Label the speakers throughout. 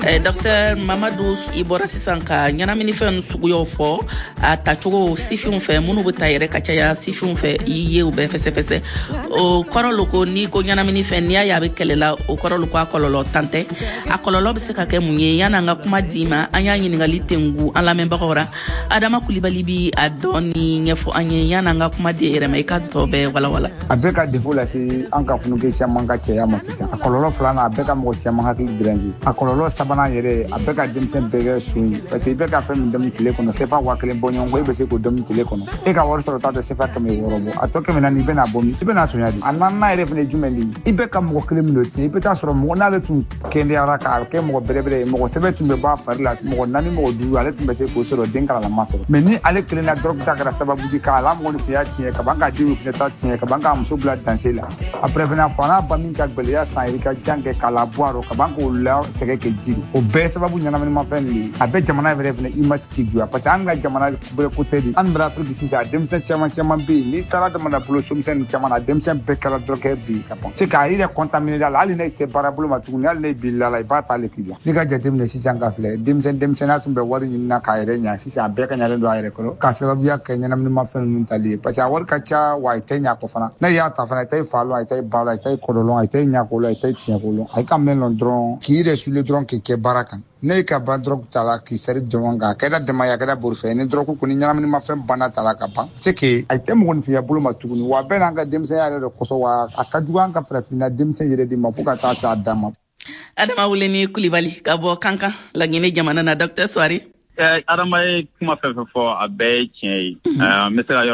Speaker 1: Dr. Mamadou Ibora sisan ka ɲanamini fɛn suguyaw fɔ a tacogo sifinw fɛ minnu bɛ ta yɛrɛ ka caya sifinw fɛ I ye u bɛɛ fɛsɛfɛsɛ o kɔrɔ lo ko ni ko ɲanamini fɛn n'i y'a bɛ kɛlɛla o kɔrɔ lo ko a kɔlɔlɔ tan tɛ a kɔlɔlɔ bɛ se ka kɛ mun ye yan'an ka kuma d'i ma an y'a ɲininkali tengu an lamɛnbagaw ra Adama Kulibali bi a dɔɔni ɲɛfɔ an ye yan'an ka kuma di yɛrɛ ma I ka tɔ bɛɛ walawala
Speaker 2: a bɛ ka défaut lase an ka funukɛ caman ka cɛya ma sisan a kɔlɔlɔ filanan a bɛ ka mɔgɔ caman hakili diranji a kɔlɔlɔ sabanan yɛrɛ a bɛ ka denmisɛn bɛɛ kɛ so ye parce que I bɛ ka fɛn min dɔmi tile kɔnɔ sefa 1000 bɔ ɲɔgɔn kɔ I bɛ se k'o dɔmi tile kɔnɔ e ka wari sɔrɔ ta tɛ sefa 600 bɔ a tɔ 400 i bɛna bɔ min I bɛna sonya di a naaninan yɛrɛ fɛnɛ jumɛn de I bɛ ka mɔgɔ kelen min don tiɲɛ I bɛ taa sɔrɔ mɔgɔ n'ale tun kɛndeyara k'a kɛ mɔgɔ bɛrɛbɛrɛ ye mɔgɔ sɛbɛ tun bɛ bɔ a fari la mɔgɔ 4 mɔgɔ 5 ale tun bɛ se k'o sɔrɔ den kalalama sɔrɔ mais ni ale kelen na drogue ta kɛra sababu di k'a la mɔgɔ ni fiya tiɲɛ ka ban ka denw fɛnɛ ta tiɲɛ ka ban ka muso bila danse la après fɛnɛ fɔ n'a ba min ka gbɛlɛya san I ka jan kɛ k'a la bɔ a rɔ ka ban k'o la sɛgɛ kɛ jiri o bɛɛ sababu ɲanaminimafɛn de a bɛ jamana yɛrɛ fɛnɛ image ki juya parce que an ka jamana bɛɛ côté de an bɛra Afrique sisan a denmisɛn caman bɛ yen n'i taara jamana bolo somisɛnnin caman a denmisɛn bɛɛ kɛra drogueur de ye ka ban c'est k'a yɛrɛ contaminé la hali ne tɛ baara bolo ma tuguni hali ne bilala la I b'a ta ale k'i la n'i ka jateminɛ sisan ka filɛ denmisɛnninya tun bɛ wari ɲini na k'a yɛrɛ ɲa sisan a bɛɛ ka ɲalen don a yɛrɛ kɔrɔ k'a sababuya kɛ ɲanaminimafɛn ninnu tali ye parce que a wari ka ca wa I tɛ ɲa kɔ fana ne y'a ta fana I tɛ fa lɔn a tɛ ba la a tɛ kɔlɔlɔ a tɛ ɲako la a tɛ tiɲɛko lɔn a ka mɛn lɔn dɔrɔn k'i yɛrɛ sule dɔrɔn k'i kɛ baara kan ne ka ban drogue ta la k'i sɛri jɔn kan a kɛra dɛmɛ a kɛra borifɛ ni drogue kɔni ɲanaminimafɛn banna ta la ka ban c'est que a tɛ mɔgɔninfinya bolo ma tuguni wa bɛɛ n'an ka denmisɛnya yɛrɛ de kɔsɔn wa a ka jugu an ka farafinna denmisɛn yɛrɛ de ma fo ka taa se a dan ma
Speaker 1: Adama Wuleni Kulibali ka bɔ Kankan Laginɛ jamana na Dr. Swari
Speaker 3: Adama ye kuma fɛn fɛn fɔ a bɛɛ ye tiɲɛ ye n bɛ se ka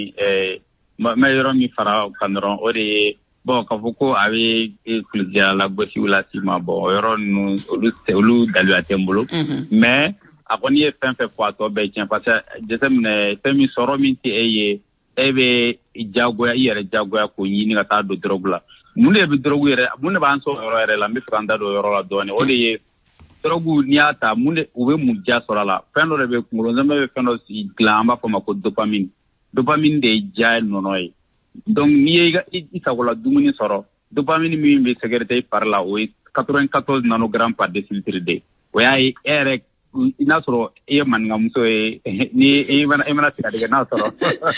Speaker 3: yɔrɔ min fara kan dɔrɔn o de ye bon k'a fɔ ko a bɛ kuligiya la gosiw la si ma bon o yɔrɔ ninnu olu daliluya tɛ n bolo mais a kɔni ye fɛn fɛn fɔ a tɔ bɛɛ tiɲɛ parce que jateminɛ fɛn min sɔrɔ min tɛ e ye e bɛ jagoya I yɛrɛ jagoya k'o ɲini ka taa don drogue la mun de bɛ drogue yɛrɛ mun de b'an sɔrɔ yɔrɔ yɛrɛ la n bɛ fɛ ka n da don yɔrɔ la dɔɔnin o de ye drogue n'i y'a ta mun de u bɛ mun ja sɔrɔ a la fɛn dɔ de bɛ kunkolo zɛmɛ bɛ fɛn dɔ dilan an b'a fɔ ma ko dopamine de ye ja nɔnɔ ye donc n'i ye I sagola dumuni sɔrɔ dopamine min bɛ sécréter I fari la o ye 94 nanogrammes par décilitre de o y'a ye e yɛrɛ n'a sɔrɔ e ye maninkamuso ye ni e mana sigadigɛ n'a sɔrɔ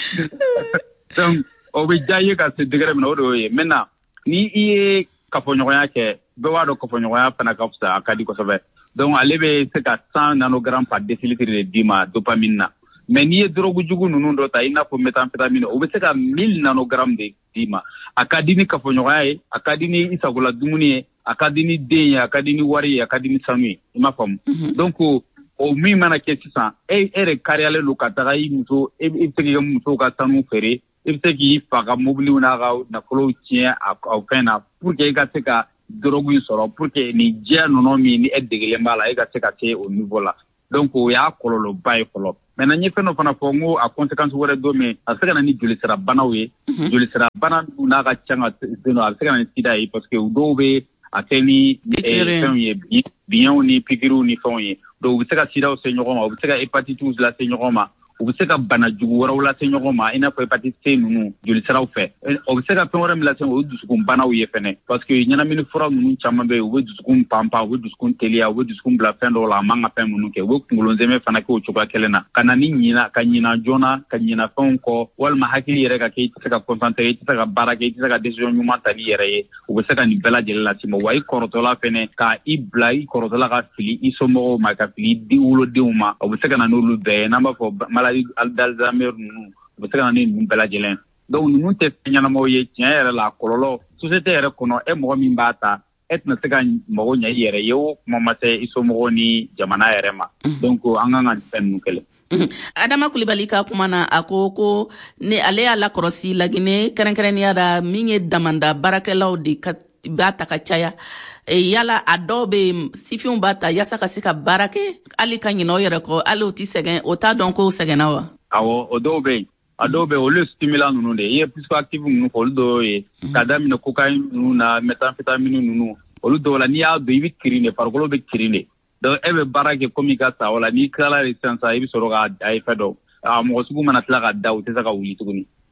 Speaker 3: donc o bɛ ja ye ka se degré min na o de y'o ye maintenant ni I ye kafoɲɔgɔnya kɛ bɛɛ b'a dɔn kafoɲɔgɔnya fana ka fisa a ka di kosɛbɛ donc ale bɛ se ka 100 nanogrammes par décilitre de d'i ma dopamine na mais n'i ye drogue jugu ninnu dɔ ta I n'a fɔ méthamphétamine o bɛ se ka 1000 nanogrammes de d'i ma a ka di ni kafoɲɔgɔnya ye a ka di ni I sagola dumuni ye a ka di ni den ye a ka di ni wari ye a ka di ni sanu ye I m'a faamu donc o min mana kɛ sisan e yɛrɛ kariyalen don ka taga I muso e bɛ se k'i ka muso ka sanu feere I bɛ se k'i fa ka mobiliw n'a ka nafolow tiɲɛ a fɛn na pour que I ka se ka drogue in sɔrɔ pour que nin diya nɔnɔ min ni e degelen b'a la e ka se ka se o niveau la donc o y'a kɔlɔlɔba ye fɔlɔ maintenant n ye fɛn dɔ fana fɔ n ko a conséquence wɛrɛ dɔ min a bɛ se ka na ni jolisira banaw ye jolisira bana n'a ka ca ka sen a bɛ se ka na ni sida ye parce que dɔw bɛ a kɛ ni fɛnw ye biyɛnw ni pikiriw ni fɛnw ye donc u bɛ se ka sidaw se ɲɔgɔn ma u bɛ se ka hépatitiw lase ɲɔgɔn ma u bɛ se ka bana jugu wɛrɛw lase ɲɔgɔn ma I n'a fɔ hépatite C ninnu jolisiraw fɛ o bɛ se ka fɛn wɛrɛ min lase o ye dusukun banaw ye fɛnɛ parce que ɲanamini fura ninnu caman bɛ yen u bɛ dusukun panpan u bɛ dusukun teliya u bɛ dusukun bila fɛn dɔw la a man ka fɛn minnu kɛ u bɛ kunkolo zɛmɛ fana kɛ o cogoya kelen na ka na ni ka ɲina joona ka ɲina fɛnw kɔ walima hakili yɛrɛ ka kɛ I tɛ se ka concentrer I tɛ se ka baara kɛ I tɛ se ka décision ɲuman ta n'i yɛrɛ ye u bɛ se ka nin bɛɛ lajɛlen lase ma wa I kɔrɔtɔla fɛnɛ ka I bila I kɔrɔtɔla ka fili I somɔgɔw ma ka fili I wolodenw ma o bɛ se ka na n'olu bɛɛ ye n'an b'a fɔ maladie d'Alzheimer ninnu u bɛ se ka na ni ninnu bɛɛ lajɛlen donc ninnu tɛ fɛn ɲɛnamaw ye tiɲɛ yɛrɛ la kɔlɔlɔ société yɛrɛ kɔnɔ e mɔgɔ min b'a ta e tɛna se ka mago ɲɛ I yɛrɛ ye o kuma ma se I somɔgɔw ni jamana yɛrɛ ma donc an kan ka nin fɛn ninnu kɛlɛ
Speaker 1: Adama Kulibali ka kuma na a ko ne ale y'a lakɔrɔsi Laginɛ kɛrɛnkɛrɛnnenya la min ye damanda baarakɛlaw de b'a ta ka caya yala a dɔw bɛ sifinw b'a ta yaasa ka se ka baara kɛ hali ka ɲinɛ o yɛrɛ kɔ hali o tɛ sɛgɛn o t'a dɔn ko sɛgɛnna wa
Speaker 3: awɔ o dɔw bɛ yen a dɔw bɛ yen olu ye stimulant ninnu de ye I ye psychoactive ninnu fɔ olu dɔw ye ka daminɛ cocaïne ninnu na méthamphétamine ninnu olu dɔw la n'i y'a dɔn I bɛ kirin de farikolo bɛ kirin de donc e bɛ baara kɛ komi I ka sa o la n'i tilala de sisan I bɛ sɔrɔ k'a da I fɛ dɔn mɔgɔ sugu mana tila ka da u tɛ se ka wuli tuguni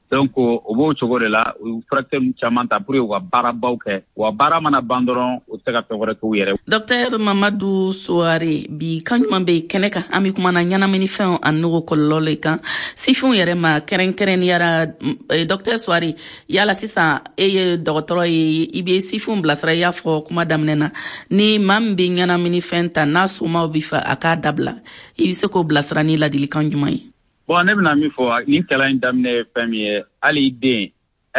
Speaker 3: donc o b'o cogo de la u furakisɛ ninnu caman ta pour que u ka baarabaw kɛ wa baara mana ban dɔrɔn u tɛ se ka fɛn wɛrɛ k'u yɛrɛ.
Speaker 1: Docteur Mamadou Souare, bi kan ɲuman bɛ kɛnɛ kan an bɛ kuma na ɲɛnaminifɛnw a n'o kɔlɔlɔ le kan sifinw yɛrɛ ma kɛrɛnkɛrɛnniyara Docteur Souare yala sisan e ye dɔgɔtɔrɔ ye i bɛ sifinw bilasira i y'a fɔ kuma daminɛ na ni maa min bɛ ɲɛnaminifɛn ta n'a somaw bɛ fɛ a k'a dabila i bɛ se k'o bilasira ni ladilikan jumɛn ye.
Speaker 3: Bon ne bɛna min fɔ nin kalan in daminɛ ye fɛn min ye hali den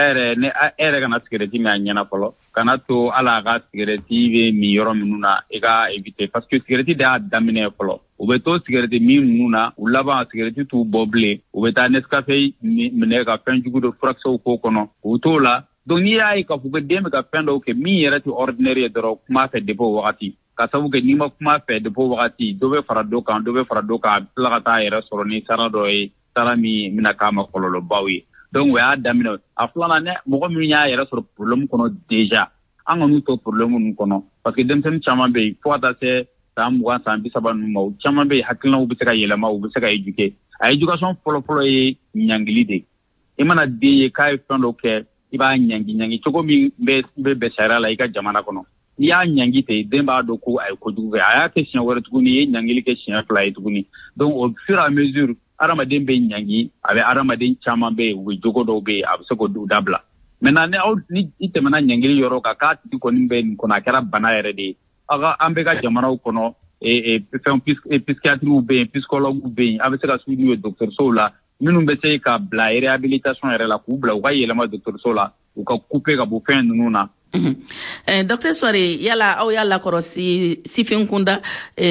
Speaker 3: e yɛrɛ kana sigɛrɛti min a ɲɛna fɔlɔ kana to ala a ka sigɛrɛti bɛ min yɔrɔ minnu na i ka éviter parce que sigɛrɛti de y'a daminɛ fɔlɔ u bɛ to sigɛrɛti min ninnu na u laban sigɛrɛti t'u bɔ bilen u bɛ taa Nescafé minɛ ka fɛn jugu dɔ furakisɛw k'o kɔnɔ u t'o la donc n'i y'a ye k'a fɔ ko den bɛ ka fɛn dɔw kɛ min yɛrɛ tɛ ordinaire ye dɔrɔn kuma fɛ depuis o wagati ka sabu kɛ n'i ma kuma fɛ depuis o wagati dɔ bɛ fara dɔ kan a tila ka taa yɛrɛ sɔrɔ ni sara dɔ ye sara min bɛna k'a ma kɔlɔlɔbaw ye donc o y'a daminɛ a filanan ne mɔgɔ min y'a yɛrɛ sɔrɔ problème kɔnɔ déjà an ka n'u to problème ninnu kɔnɔ parce que denmisɛnnin caman bɛ yen fo ka taa se san 20 san 30 ninnu ma u caman bɛ yen hakilinaw bɛ se ka yɛlɛma u bɛ se ka éduquer a éducation fɔlɔfɔlɔ ye ɲangili de i mana den ye k'a ye fɛn dɔ kɛ i b'a ɲangi cogo min bɛ bɛn sariya la i ka jamana kɔnɔ n'i y'a ɲangi ten den b'a dɔn ko a ye kojugu kɛ a y'a kɛ siɲɛ wɛrɛ tuguni i ye ɲangili kɛ siɲɛ 2 ye tuguni donc au fur et à mesure adamaden bɛ ɲangi a bɛ adamaden caman bɛ yen u bɛ jogo dɔw bɛ yen a bɛ se k'o dabila maintenant ni i tɛmɛna ɲangili yɔrɔ kan k'a tigi kɔni bɛ nin kɔnɔ a kɛra bana yɛrɛ de ye an bɛ ka jamanaw kɔnɔ fɛn psychiatriw bɛ yen psychologues bɛ yen a bɛ se ka suivi n'u ye dɔgɔtɔrɔsow la minnu bɛ se ka bila réhabilitation yɛrɛ la k'u bila u ka yɛlɛma dɔgɔtɔrɔso la u ka couper ka bɔ fɛn ninnu na.
Speaker 1: Docteur Souare yala aw y'a lakɔrɔsi sifin kunda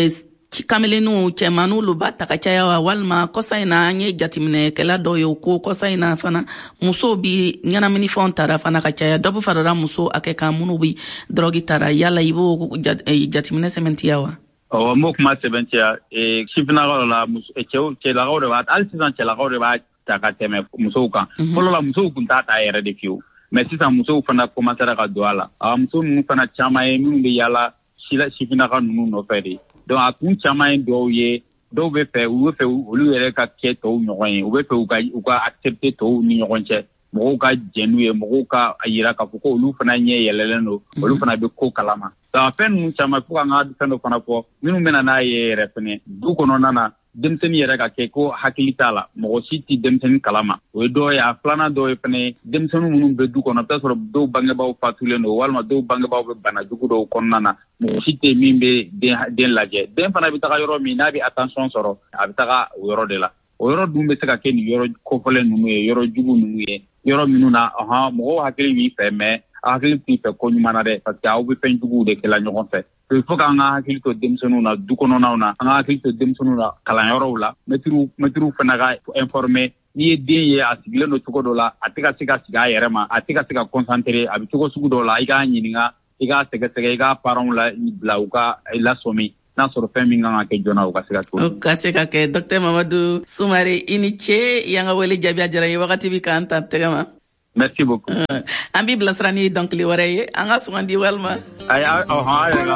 Speaker 1: kamelenu cɛmanu lu b'a ta ka caya wa walima kɔsa in na an ye jateminɛkɛla dɔw ye ko kɔsa in na fana musow bi ɲɛnaminifɛnw tara fana ka caya dɔ bɛ farala muso a kɛ kan minnu bi drogue tara yala i b'o jateminɛ sɛmɛntiya wa.
Speaker 3: Ɔ m'o kuma sɛbɛntiya sifinnakaw la cɛlakaw de b'a hali sisan cɛlakaw de b'a ta ka tɛmɛ musow kan fɔlɔ la musow tun t'a ta yɛrɛ de fiyewu mais sisan musow fana commencera ka don a la muso ninnu fana caman ye minnu bɛ yaala sifinnaka ninnu nɔfɛ de donc a kun caman ye dɔw ye dɔw bɛ fɛ olu yɛrɛ ka kɛ tɔw ɲɔgɔn ye u bɛ fɛ u ka accepter tɔw ni ɲɔgɔn cɛ mɔgɔw ka jɛn n'u ye mɔgɔw ka yira k'a fɔ ko olu fana ɲɛ yɛlɛlen don olu fana bɛ ko kalama donc fɛn ninnu caman fo k'an ka fɛn dɔ fana fɔ minnu bɛna n'a ye yɛrɛ fɛnɛ du kɔnɔna na denmisɛnnin yɛrɛ ka kɛ ko hakili t'a la mɔgɔ si tɛ denmisɛnnin kalama o ye dɔw ye a filanan dɔw ye fɛnɛ denmisɛnnin minnu bɛ du kɔnɔ i bɛ t'a sɔrɔ dɔw bangebaaw fatulen don walima dɔw bangebaaw bɛ bana jugu dɔw kɔnɔna na mɔgɔ si tɛ min bɛ den lajɛ den fana bɛ taga yɔrɔ min n'a bɛ attention sɔrɔ a bɛ taga o yɔrɔ de la o yɔrɔ dun bɛ se ka kɛ nin yɔrɔ kɔfɔlen ninnu ye yɔrɔ jugu ninnu ye yɔrɔ minnu na mɔgɔw hakili b'i fɛ mais a hakili t'i fɛ ko ɲuman na dɛ parce que aw bɛ fɛn juguw de kɛla ɲɔgɔn fɛ il faut k'an ka hakili to denmisɛnninw na du kɔnɔnaw na an ka hakili to denmisɛnninw na kalanyɔrɔw la mɛtiriw fana ka informer n'i ye den ye a sigilen don cogo dɔ la a tɛ ka se ka sigi a yɛrɛ ma a tɛ ka se ka concentrer a bɛ cogo sugu dɔw la i k'a ɲininka i k'a sɛgɛsɛgɛ i k'a parents la bila u ka lasɔmi n'a sɔrɔ fɛn min kan ka kɛ joona o ka se ka to. O
Speaker 1: ka se ka kɛ Docteur Mamadou Souare i ni ce y'an ka wele jaabi a diyara ye wagati bɛ k'an ta tɛgɛ ma.
Speaker 3: Merci beaucoup.
Speaker 1: An b'i bilasira ni dɔnkili wɛrɛ ye an ka sugandi walima.